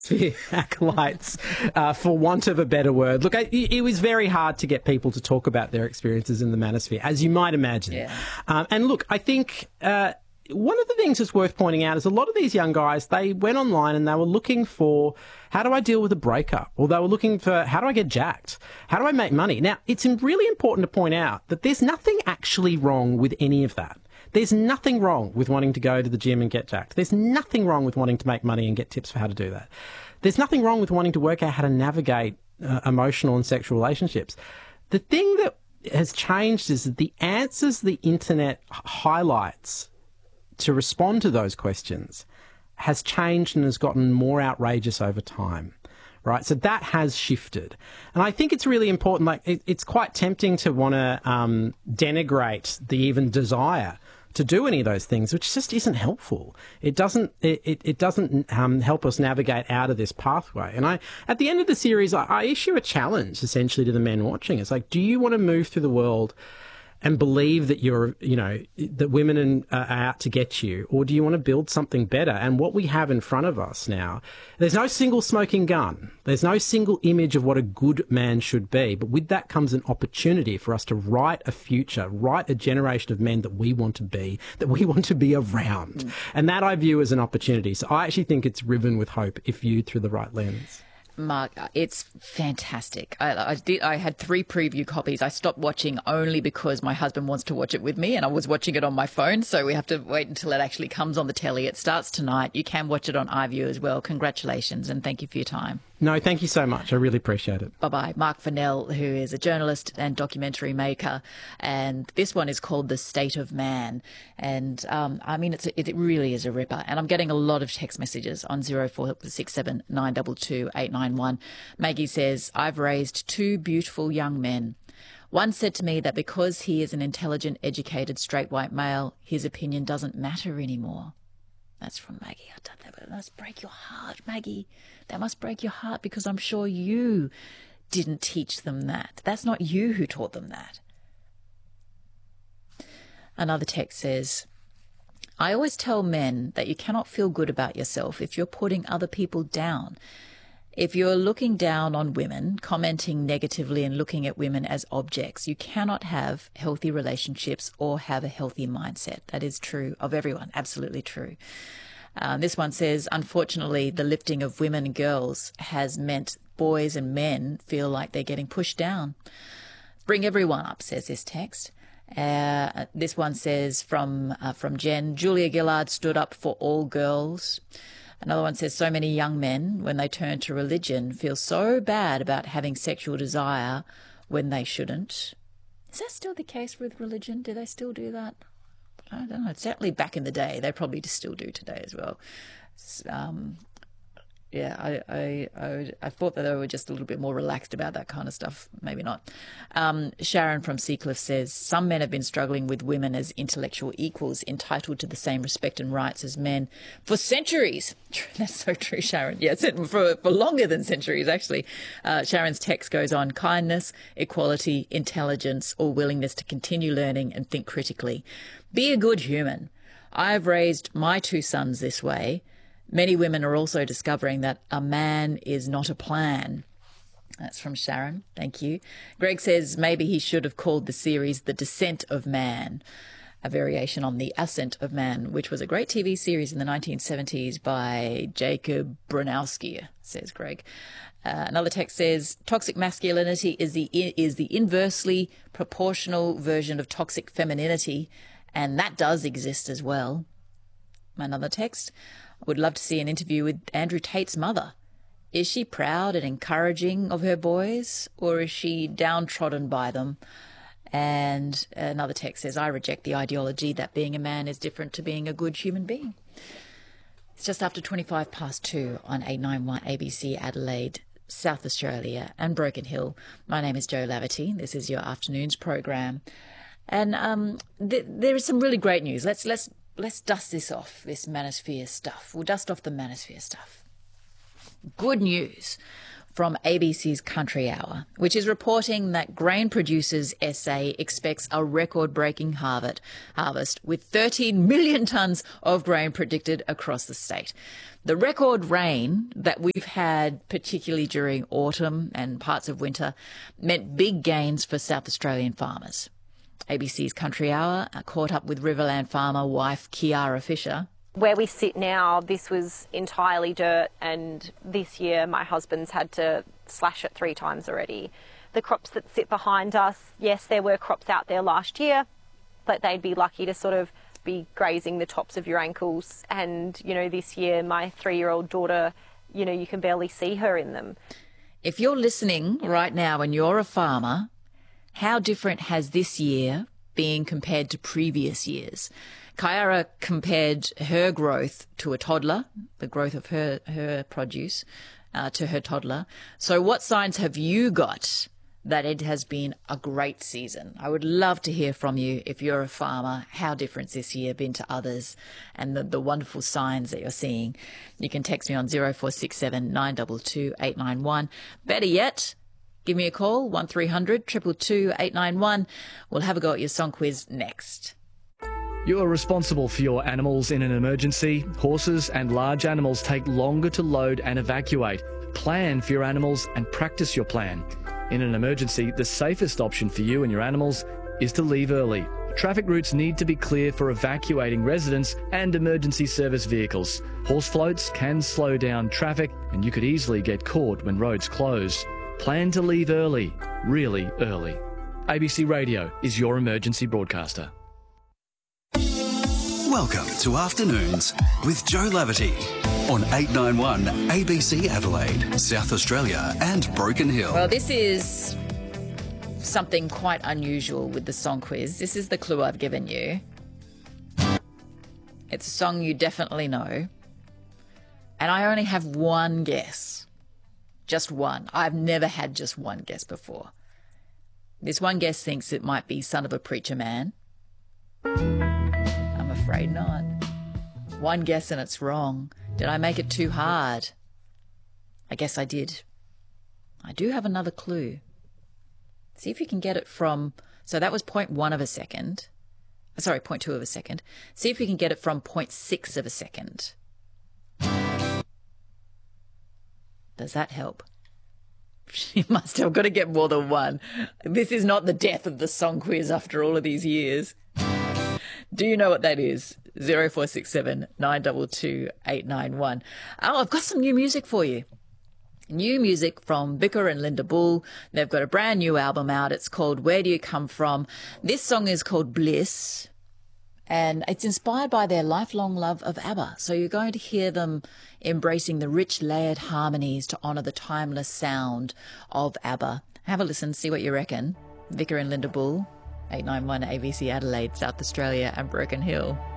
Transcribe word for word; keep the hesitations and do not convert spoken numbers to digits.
acolytes, uh, for want of a better word. Look, I, it was very hard to get people to talk about their experiences in the manosphere, as you might imagine. Yeah. Um, and look, I think uh, one of the things that's worth pointing out is a lot of these young guys, they went online and they were looking for, how do I deal with a breakup? Or they were looking for, how do I get jacked? How do I make money? Now, it's really important to point out that there's nothing actually wrong with any of that. There's nothing wrong with wanting to go to the gym and get jacked. There's nothing wrong with wanting to make money and get tips for how to do that. There's nothing wrong with wanting to work out how to navigate uh, emotional and sexual relationships. The thing that has changed is that the answers the internet highlights to respond to those questions has changed and has gotten more outrageous over time. Right, so that has shifted, and I think it's really important. Like, it, it's quite tempting to want to um, denigrate the even desire to do any of those things, which just isn't helpful. It doesn't. It, it, it doesn't um, help us navigate out of this pathway. And I, at the end of the series, I, I issue a challenge essentially to the men watching. It's like, do you want to move through the world and believe that you're, you know, that women in, uh, are out to get you, or do you want to build something better? And what we have in front of us now, there's no single smoking gun. There's no single image of what a good man should be. But with that comes an opportunity for us to write a future, write a generation of men that we want to be, that we want to be around. Mm. And that I view as an opportunity. So I actually think it's riven with hope if viewed through the right lens. Mark, it's fantastic. I, I did. I had three preview copies. I stopped watching only because my husband wants to watch it with me, and I was watching it on my phone. So we have to wait until it actually comes on the telly. It starts tonight. You can watch it on iView as well. Congratulations, and thank you for your time. No, thank you so much. I really appreciate it. Bye-bye. Mark Fennell, who is a journalist and documentary maker. And this one is called The State of Man. And, um, I mean, it's a, it really is a ripper. And I'm getting a lot of text messages on zero four six seven nine two two eight nine one. Maggie says, I've raised two beautiful young men. One said to me that because he is an intelligent, educated, straight white male, his opinion doesn't matter anymore. That's from Maggie. I don't know, but that must break your heart, Maggie. That must break your heart, because I'm sure you didn't teach them that. That's not you who taught them that. Another text says, I always tell men that you cannot feel good about yourself if you're putting other people down. If you're looking down on women, commenting negatively and looking at women as objects, you cannot have healthy relationships or have a healthy mindset. That is true of everyone. Absolutely true. Um, this one says, unfortunately, the lifting of women and girls has meant boys and men feel like they're getting pushed down. Bring everyone up, says this text. Uh, this one says from, uh, from Jen, Julia Gillard stood up for all girls. Another one says, so many young men, when they turn to religion, feel so bad about having sexual desire when they shouldn't. Is that still the case with religion? Do they still do that? I don't know. Certainly back in the day. They probably still do today as well. Um, yeah, I, I, I, I thought that they were just a little bit more relaxed about that kind of stuff. Maybe not. Um, Sharon from Seacliff says, some men have been struggling with women as intellectual equals, entitled to the same respect and rights as men for centuries. That's so true, Sharon. Yes, for, for longer than centuries, actually. Uh, Sharon's text goes on, kindness, equality, intelligence, or willingness to continue learning and think critically. Be a good human. I've raised my two sons this way. Many women are also discovering that a man is not a plan. That's from Sharon. Thank you. Greg says maybe he should have called the series The Descent of Man, a variation on The Ascent of Man, which was a great T V series in the nineteen seventies by Jacob Bronowski, says Greg. Uh, another text says, toxic masculinity is the is the inversely proportional version of toxic femininity, and that does exist as well. Another text, I would love to see an interview with Andrew Tate's mother. Is she proud and encouraging of her boys, or is she downtrodden by them? And another text says, I reject the ideology that being a man is different to being a good human being. It's just after twenty-five past two on eight ninety-one A B C Adelaide, South Australia and Broken Hill. My name is Jo Laverty. This is your afternoons program. And um, th- there is some really great news. Let's let's let's dust this off, this manosphere stuff. We'll dust off the manosphere stuff. Good news from A B C's Country Hour, which is reporting that Grain Producers S A expects a record-breaking harvest, harvest with thirteen million tonnes of grain predicted across the state. The record rain that we've had, particularly during autumn and parts of winter, meant big gains for South Australian farmers. A B C's Country Hour caught up with Riverland farmer wife Kiara Fisher. Where we sit now, this was entirely dirt, and this year my husband's had to slash it three times already. The crops that sit behind us, yes, there were crops out there last year, but they'd be lucky to sort of be grazing the tops of your ankles. And, you know, this year my three-year-old daughter, you know, you can barely see her in them. If you're listening right now and you're a farmer, how different has this year been compared to previous years? Kiara compared her growth to a toddler, the growth of her, her produce, uh, to her toddler. So what signs have you got that it has been a great season? I would love to hear from you if you're a farmer, how different this year been to others and the, the wonderful signs that you're seeing. You can text me on zero four six seven, nine two two, eight nine one. Better yet, give me a call, one three hundred, two two two, eight nine one. We'll have a go at your song quiz next. You are responsible for your animals in an emergency. Horses and large animals take longer to load and evacuate. Plan for your animals and practice your plan. In an emergency, the safest option for you and your animals is to leave early. Traffic routes need to be clear for evacuating residents and emergency service vehicles. Horse floats can slow down traffic, and you could easily get caught when roads close. Plan to leave early, really early. A B C Radio is your emergency broadcaster. Welcome to Afternoons with Joe Laverty on eight nine one A B C Adelaide, South Australia and Broken Hill. Well, this is something quite unusual with the song quiz. This is the clue I've given you. It's a song you definitely know. And I only have one guess. Just one. I've never had just one guess before. This one guess thinks it might be Son of a Preacher Man. I'm afraid not. One guess and it's wrong. Did I make it too hard? I guess I did. I do have another clue. See if you can get it from... So that was point one of a second. Sorry, point two of a second. See if you can get it from point six of a second. Does that help? You must have got to get more than one. This is not the death of the song quiz after all of these years. Do you know what that is? zero four six seven, nine two two, eight nine one. Oh, I've got some new music for you. New music from Vicar and Linda Bull. They've got a brand new album out. It's called Where Do You Come From? This song is called Bliss, and it's inspired by their lifelong love of ABBA. So you're going to hear them embracing the rich, layered harmonies to honour the timeless sound of ABBA. Have a listen, see what you reckon. Vicar and Linda Bull, eight nine one A B C Adelaide, South Australia and Broken Hill.